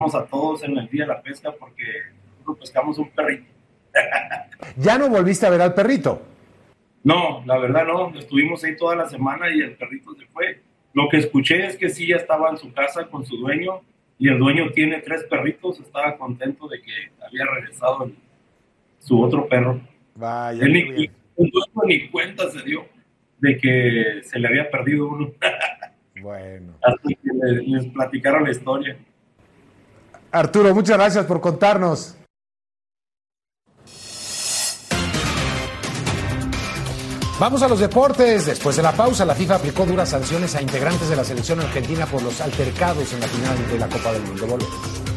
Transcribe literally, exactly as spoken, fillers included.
a todos en el día de la pesca porque nosotros pescamos un perrito. ¿Ya no volviste a ver al perrito? No, la verdad no, estuvimos ahí toda la semana y el perrito se fue. Lo que escuché es que sí, ya estaba en su casa con su dueño y el dueño tiene tres perritos, estaba contento de que había regresado el, su otro perro. Vaya, Él qué ni, bien. ni, ni cuenta se dio de que se le había perdido uno. Bueno. Hasta que les, les platicaron la historia. Arturo, muchas gracias por contarnos. Vamos a los deportes. Después de la pausa, la FIFA aplicó duras sanciones a integrantes de la selección argentina por los altercados en la final de la Copa del Mundo. Volvemos.